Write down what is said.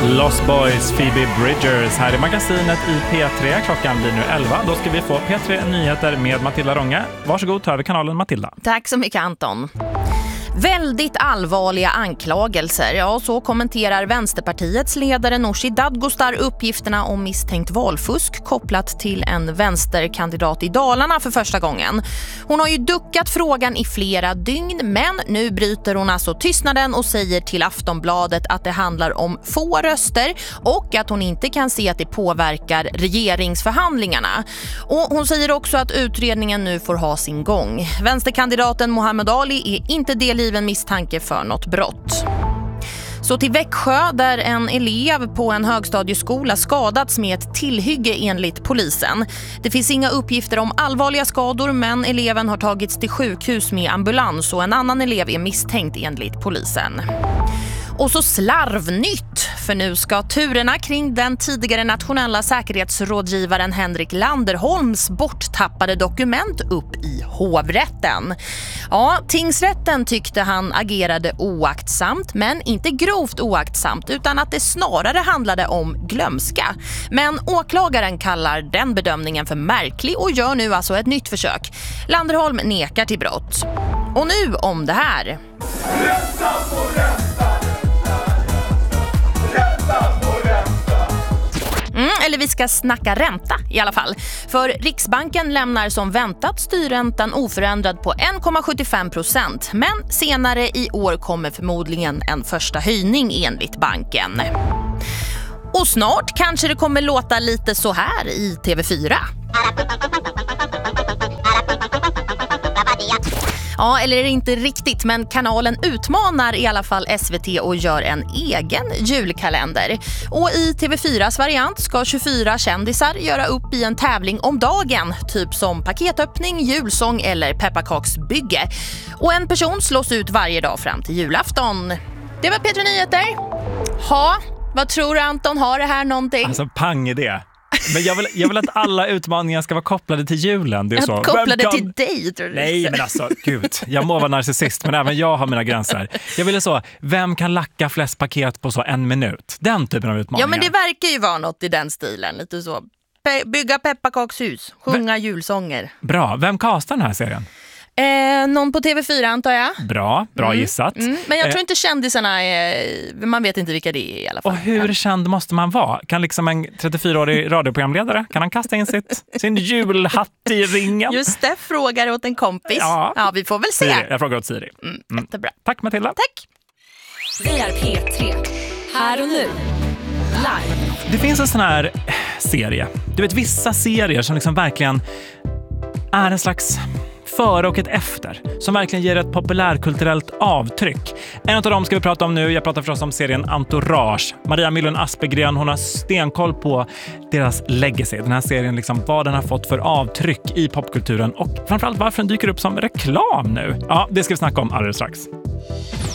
Lost Boys, Phoebe Bridgers här i magasinet i P3. Klockan blir nu 11. Då ska vi få P3 Nyheter med Matilda Ronge. Varsågod, ta över kanalen Matilda. Tack så mycket Anton. Väldigt allvarliga anklagelser. Ja, så kommenterar Vänsterpartiets ledare Nooshi Dadgostar uppgifterna om misstänkt valfusk kopplat till en vänsterkandidat i Dalarna för första gången. Hon har ju duckat frågan i flera dygn, men nu bryter hon alltså tystnaden och säger till Aftonbladet att det handlar om få röster och att hon inte kan se att det påverkar regeringsförhandlingarna. Och hon säger också att utredningen nu får ha sin gång. Vänsterkandidaten Mohammed Ali är inte delgiven misstanke för något brott. Så till Växjö där en elev på en högstadieskola skadats med ett tillhygge enligt polisen. Det finns inga uppgifter om allvarliga skador, men eleven har tagits till sjukhus med ambulans och en annan elev är misstänkt enligt polisen. Och så slarvnytt, för nu ska turerna kring den tidigare nationella säkerhetsrådgivaren Henrik Landerholms borttappade dokument upp i hovrätten. Ja, tingsrätten tyckte han agerade oaktsamt, men inte grovt oaktsamt utan att det snarare handlade om glömska. Men åklagaren kallar den bedömningen för märklig och gör nu alltså ett nytt försök. Landerholm nekar till brott. Och nu om det här. Eller vi ska snacka ränta i alla fall. För Riksbanken lämnar som väntat styrräntan oförändrad på 1,75%. Men senare i år kommer förmodligen en första höjning enligt banken. Och snart kanske det kommer låta lite så här i TV4. Ja, eller inte riktigt, men kanalen utmanar i alla fall SVT och gör en egen julkalender. Och i TV4s variant ska 24 kändisar göra upp i en tävling om dagen, typ som paketöppning, julsång eller pepparkaksbygge. Och en person slås ut varje dag fram till julafton. Det var P3 Nyheter. Ha, vad tror du Anton, har det här någonting? Alltså pang i det. Men jag vill att alla utmaningar ska vara kopplade till julen. Det är så. Kopplade till dig, tror du? Nej, men alltså, gud. Jag må vara narcissist, men även jag har mina gränser. Jag ville så, vem kan lacka flest paket på så 1 minut? Den typen av utmaningar. Ja, men det verkar ju vara något i den stilen. Lite så, bygga pepparkakshus, sjunga julsånger. Bra, vem castar den här serien? Någon på TV4 antar jag. Bra gissat. Men jag tror inte kändisarna är, man vet inte vilka det är i alla fall. Och hur känd måste man vara? Kan liksom en 34-årig radioprogramledare, kan han kasta in sin julhatt i ringen? Just det, frågar åt en kompis. Ja, vi får väl se. Siri. Jag frågar åt Siri. Jättebra. Tack Matilda. Tack. Vi är P3. Här och nu. Live. Det finns en sån här serie. Du vet, vissa serier som liksom verkligen är en slags före och ett efter, som verkligen ger ett populärkulturellt avtryck. En av dem ska vi prata om nu. Jag pratar förstås om serien Entourage. Maria Myllyn Aspegren, hon har stenkoll på deras legacy. Den här serien, liksom, vad den har fått för avtryck i popkulturen och framförallt varför den dyker upp som reklam nu. Ja, det ska vi snacka om alldeles strax.